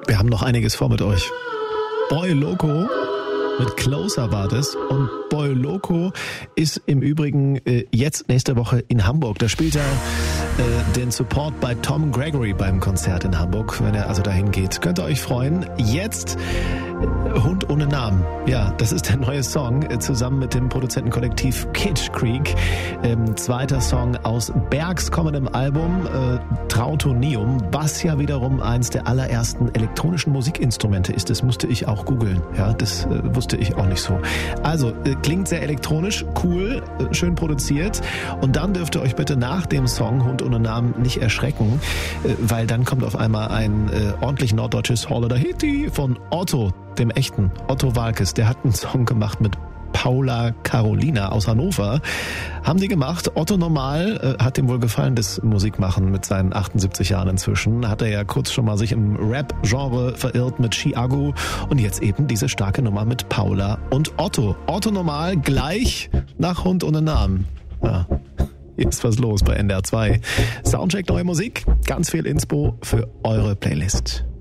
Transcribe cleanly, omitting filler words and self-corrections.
Wir haben noch einiges vor mit euch. Boy Loco mit Closer war das. Und Boy Loco ist im Übrigen jetzt nächste Woche in Hamburg. Da spielt er den Support bei Tom Gregory beim Konzert in Hamburg. Wenn er also dahin geht, könnt ihr euch freuen. Jetzt Hund ohne Namen. Ja, das ist der neue Song zusammen mit dem Produzentenkollektiv Kitsch Creek. Zweiter Song aus Bergs kommendem Album Trautonium, was ja wiederum eins der allerersten elektronischen Musikinstrumente ist. Das musste ich auch googeln. Ja, das wusste ich auch nicht so. Also, klingt sehr elektronisch, cool, schön produziert. Und dann dürft ihr euch bitte nach dem Song Hund ohne Namen nicht erschrecken, weil dann kommt auf einmal ein ordentlich norddeutsches Holler-da-Hitti von Otto, dem echten Otto Waalkes. Der hat einen Song gemacht mit Paula Carolina aus Hannover. Haben die gemacht. Otto Normal hat ihm wohl gefallen, das Musikmachen mit seinen 78 Jahren inzwischen. Hat er ja kurz schon mal sich im Rap-Genre verirrt mit Chiago und jetzt eben diese starke Nummer mit Paula und Otto. Otto Normal gleich nach Hund ohne Namen. Ja. Hier ist was los bei NDR 2. Soundcheck neue Musik, ganz viel Inspo für eure Playlist.